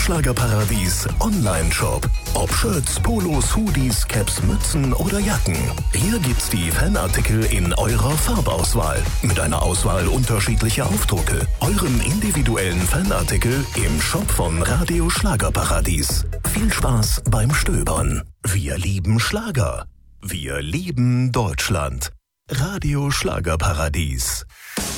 Schlagerparadies Online-Shop. Ob Shirts, Polos, Hoodies, Caps, Mützen oder Jacken. Hier gibt's die Fanartikel in eurer Farbauswahl. Mit einer Auswahl unterschiedlicher Aufdrucke. Euren individuellen Fanartikel im Shop von Radio Schlagerparadies. Viel Spaß beim Stöbern. Wir lieben Schlager. Wir lieben Deutschland. Radio Schlagerparadies.